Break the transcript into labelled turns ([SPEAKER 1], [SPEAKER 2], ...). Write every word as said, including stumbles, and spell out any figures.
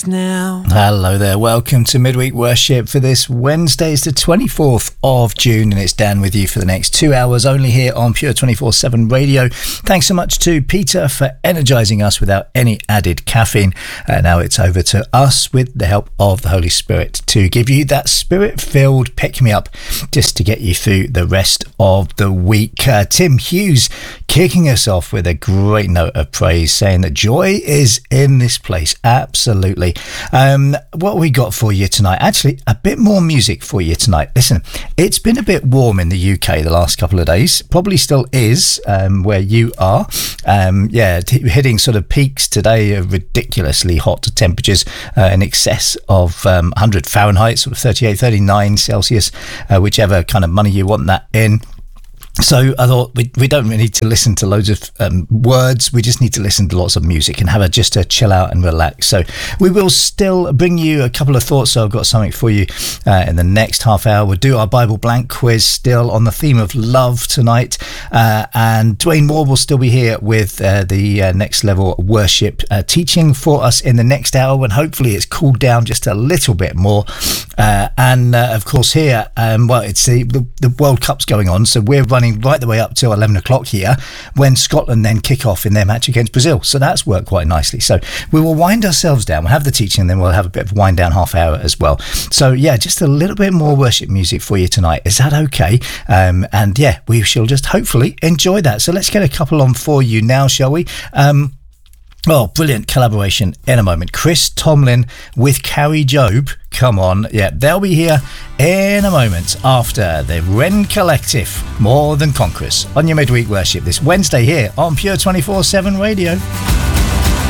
[SPEAKER 1] Now.
[SPEAKER 2] Hello there, welcome to Midweek Worship for this Wednesday. It's the twenty-fourth of June and it's Dan with you for the next two hours only here on Pure twenty-four seven Radio. Thanks so much to Peter for energising us without any added caffeine. Uh, now it's over to us with the help of the Holy Spirit to give you that spirit-filled pick-me-up just to get you through the rest of the week. Uh, Tim Hughes kicking us off with a great note of praise, saying that joy is in this place. Absolutely. Um, what we got for you tonight? Actually, a bit more music for you tonight. Listen, it's been a bit warm in the U K the last couple of days. Probably still is um, where you are. Um, yeah, t- hitting sort of peaks today of ridiculously hot temperatures uh, in excess of um, one hundred Fahrenheit, sort of thirty-eight, thirty-nine Celsius, uh, whichever kind of money you want that in. So I thought we we don't really need to listen to loads of um, words. We just need to listen to lots of music and have a just a chill out and relax. So we will still bring you a couple of thoughts. So I've got something for you uh, in the next half hour. We'll do our Bible Blank quiz still on the theme of love tonight. Uh, and Dwayne Moore will still be here with uh, the uh, next level worship uh, teaching for us in the next hour when hopefully it's cooled down just a little bit more. Uh, and uh, of course here, um, well, it's the, the, the World Cup's going on. So we're running right the way up to eleven o'clock here when Scotland then kick off in their match against Brazil. So that's worked quite nicely. So we will wind ourselves down. We'll have the teaching and then we'll have a bit of a wind down half hour as well. So yeah, just a little bit more worship music for you tonight. Is that okay? Um, and yeah, we shall just hopefully enjoy that. So let's get a couple on for you now, shall we? Um, Oh, brilliant collaboration in a moment. Chris Tomlin with Carrie Job. Come on. Yeah, they'll be here in a moment after the Wren Collective, More Than Conquerors, on your midweek worship this Wednesday here on Pure twenty-four seven Radio.